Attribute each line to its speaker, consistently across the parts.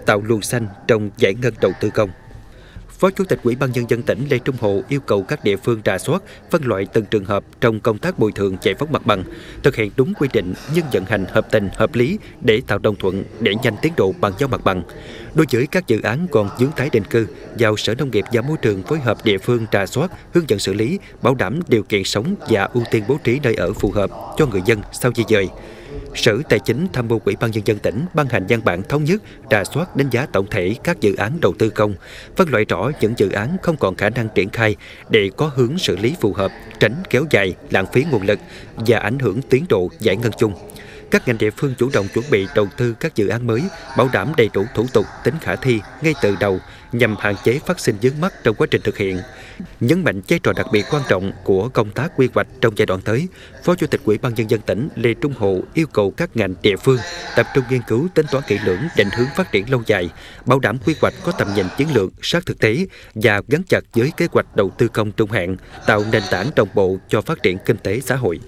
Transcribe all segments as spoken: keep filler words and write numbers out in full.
Speaker 1: tạo luồng xanh trong giải ngân đầu tư công. Phó Chủ tịch Ủy ban Nhân dân tỉnh Lê Trung Hồ yêu cầu các địa phương rà soát, phân loại từng trường hợp trong công tác bồi thường giải phóng mặt bằng, thực hiện đúng quy định nhưng vận hành hợp tình, hợp lý để tạo đồng thuận, để nhanh tiến độ bàn giao mặt bằng. Đối với các dự án còn vướng tái định cư, giao Sở Nông nghiệp và Môi trường phối hợp địa phương rà soát, hướng dẫn xử lý, bảo đảm điều kiện sống và ưu tiên bố trí nơi ở phù hợp cho người dân sau di dời. Sở Tài chính tham mưu Ủy ban Nhân dân tỉnh ban hành văn bản thống nhất rà soát đánh giá tổng thể các dự án đầu tư công, phân loại rõ những dự án không còn khả năng triển khai để có hướng xử lý phù hợp, tránh kéo dài, lãng phí nguồn lực và ảnh hưởng tiến độ giải ngân chung. Các ngành địa phương chủ động chuẩn bị đầu tư các dự án mới, bảo đảm đầy đủ thủ tục, tính khả thi ngay từ đầu nhằm hạn chế phát sinh vướng mắc trong quá trình thực hiện. Nhấn mạnh vai trò đặc biệt quan trọng của công tác quy hoạch trong giai đoạn tới, Phó Chủ tịch Ủy ban Nhân dân tỉnh Lê Trung Hồ yêu cầu các ngành địa phương tập trung nghiên cứu, tính toán kỹ lưỡng định hướng phát triển lâu dài, bảo đảm quy hoạch có tầm nhìn chiến lược, sát thực tế và gắn chặt với kế hoạch đầu tư công trung hạn, tạo nền tảng đồng bộ cho phát triển kinh tế xã hội.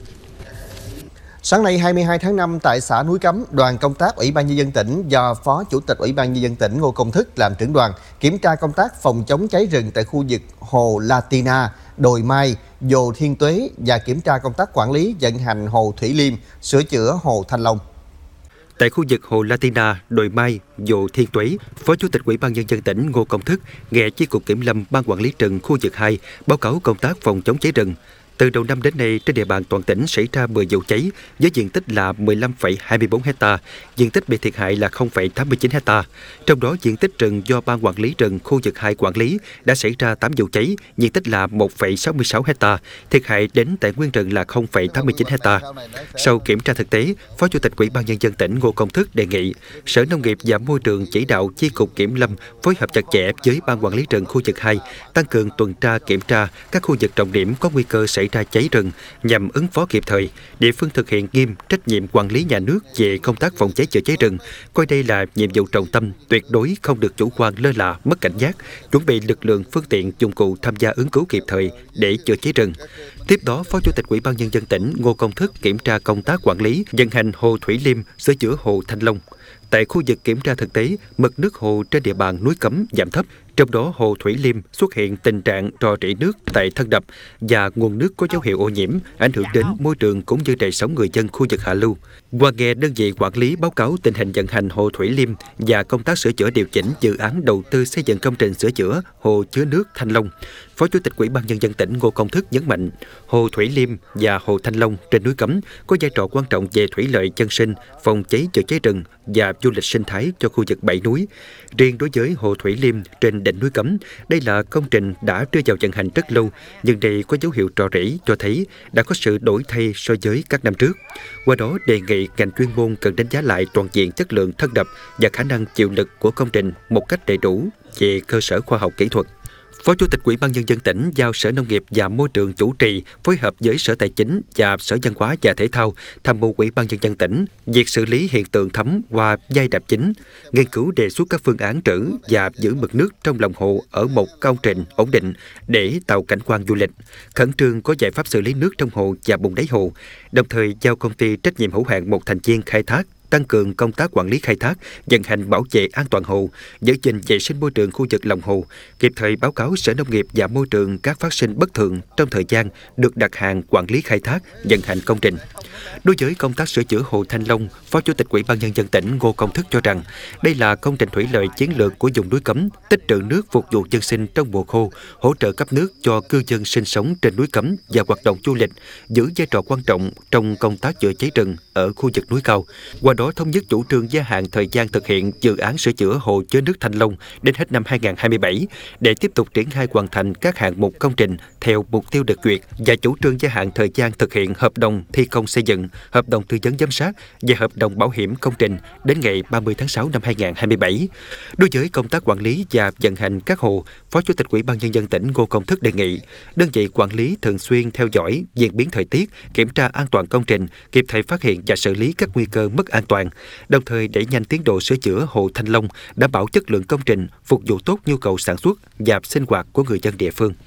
Speaker 2: Sáng nay hai mươi hai tháng năm tại xã Núi Cấm, đoàn công tác Ủy ban Nhân dân tỉnh do Phó Chủ tịch Ủy ban Nhân dân tỉnh Ngô Công Thức làm trưởng đoàn kiểm tra công tác phòng chống cháy rừng tại khu vực Hồ Latina, Đồi Mai, Dồ Thiên Tuế và kiểm tra công tác quản lý vận hành Hồ Thủy Liêm, sửa chữa Hồ Thanh Long.
Speaker 1: Tại khu vực Hồ Latina, Đồi Mai, Dồ Thiên Tuế, Phó Chủ tịch Ủy ban Nhân dân tỉnh Ngô Công Thức nghe Chi cục Kiểm lâm Ban Quản lý rừng khu vực hai báo cáo công tác phòng chống cháy rừng. Từ đầu năm đến nay, trên địa bàn toàn tỉnh xảy ra mười vụ cháy với diện tích là mười lăm phẩy hai mươi bốn ha, diện tích bị thiệt hại là không phẩy tám mươi chín ha. Trong đó, diện tích rừng do Ban Quản lý rừng khu vực hai quản lý đã xảy ra tám vụ cháy, diện tích là một phẩy sáu mươi sáu ha, thiệt hại đến tài nguyên rừng là không phẩy tám mươi chín ha. Sau kiểm tra thực tế, Phó Chủ tịch Ủy ban Nhân dân tỉnh Ngô Công Thức đề nghị Sở Nông nghiệp và Môi trường chỉ đạo Chi cục Kiểm lâm phối hợp chặt chẽ với Ban Quản lý rừng khu vực hai, tăng cường tuần tra kiểm tra các khu vực trọng điểm có nguy cơ xảy ra cháy rừng nhằm ứng phó kịp thời. Địa phương thực hiện nghiêm trách nhiệm quản lý nhà nước về công tác phòng cháy chữa cháy rừng, coi đây là nhiệm vụ trọng tâm, tuyệt đối không được chủ quan lơ là, mất cảnh giác, chuẩn bị lực lượng, phương tiện, dụng cụ tham gia ứng cứu kịp thời để chữa cháy rừng. Tiếp đó, Phó Chủ tịch Ủy ban Nhân dân tỉnh Ngô Công Thức kiểm tra công tác quản lý vận hành Hồ Thủy Liêm, sửa chữa Hồ Thanh Long. Tại khu vực kiểm tra thực tế, mực nước hồ trên địa bàn Núi Cấm giảm thấp, trong đó Hồ Thủy Liêm xuất hiện tình trạng rò rỉ nước tại thân đập và nguồn nước có dấu hiệu ô nhiễm, ảnh hưởng đến môi trường cũng như đời sống người dân khu vực hạ lưu. Qua nghe đơn vị quản lý báo cáo tình hình vận hành Hồ Thủy Liêm và công tác sửa chữa điều chỉnh dự án đầu tư xây dựng công trình sửa chữa hồ chứa nước Thanh Long, Phó Chủ tịch Ủy ban Nhân dân tỉnh Ngô Công Thức nhấn mạnh, Hồ Thủy Liêm và Hồ Thanh Long trên núi Cấm có vai trò quan trọng về thủy lợi dân sinh, phòng cháy chữa cháy rừng và du lịch sinh thái cho khu vực bảy núi. Riêng đối với Hồ Thủy Liêm trên đỉnh núi Cấm, đây là công trình đã đưa vào vận hành rất lâu, nhưng đây có dấu hiệu rò rỉ cho thấy đã có sự đổi thay so với các năm trước. Qua đó đề nghị ngành chuyên môn cần đánh giá lại toàn diện chất lượng thân đập và khả năng chịu lực của công trình một cách đầy đủ về cơ sở khoa học kỹ thuật. Phó Chủ tịch Ủy ban Nhân dân tỉnh giao Sở Nông nghiệp và Môi trường chủ trì phối hợp với Sở Tài chính và Sở Văn hóa và Thể thao tham mưu Ủy ban Nhân dân tỉnh việc xử lý hiện tượng thấm qua giai đập chính, nghiên cứu đề xuất các phương án trữ và giữ mực nước trong lòng hồ ở một công trình ổn định để tạo cảnh quan du lịch, khẩn trương có giải pháp xử lý nước trong hồ và bùn đáy hồ, đồng thời giao công ty trách nhiệm hữu hạn một thành viên khai thác tăng cường công tác quản lý khai thác, vận hành bảo vệ an toàn hồ, giữ gìn vệ sinh môi trường khu vực lòng hồ, kịp thời báo cáo Sở Nông nghiệp và Môi trường các phát sinh bất thường trong thời gian được đặt hàng quản lý khai thác, vận hành công trình. Đối với công tác sửa chữa Hồ Thanh Long, Phó Chủ tịch Ủy ban Nhân dân tỉnh Ngô Công Thức cho rằng đây là công trình thủy lợi chiến lược của vùng núi Cấm, tích trữ nước phục vụ dân sinh trong mùa khô, hỗ trợ cấp nước cho cư dân sinh sống trên núi Cấm và hoạt động du lịch, giữ vai trò quan trọng trong công tác chữa cháy rừng ở khu vực núi cao. Qua đó thống nhất chủ trương gia hạn thời gian thực hiện dự án sửa chữa hồ chứa nước Thanh Long đến hết năm hai nghìn không trăm hai mươi bảy để tiếp tục triển khai hoàn thành các hạng mục công trình theo mục tiêu được duyệt, và chủ trương gia hạn thời gian thực hiện hợp đồng thi công xây dựng, hợp đồng tư vấn giám sát và hợp đồng bảo hiểm công trình đến ngày ba mươi tháng sáu năm hai nghìn không trăm hai mươi bảy. Đối với công tác quản lý và vận hành các hồ, Phó Chủ tịch Ủy ban Nhân dân tỉnh Ngô Công Thức đề nghị đơn vị quản lý thường xuyên theo dõi diễn biến thời tiết, kiểm tra an toàn công trình, kịp thời phát hiện và xử lý các nguy cơ mất an toàn, đồng thời đẩy nhanh tiến độ sửa chữa hồ Thanh Long, đảm bảo chất lượng công trình, phục vụ tốt nhu cầu sản xuất và sinh hoạt của người dân địa phương.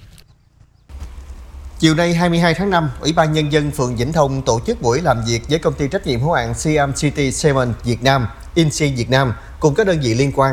Speaker 2: Chiều nay hai mươi hai tháng năm, Ủy ban Nhân dân phường Vĩnh Thông tổ chức buổi làm việc với công ty trách nhiệm hữu hạn Siam City Cement Việt Nam, Insi Việt Nam cùng các đơn vị liên quan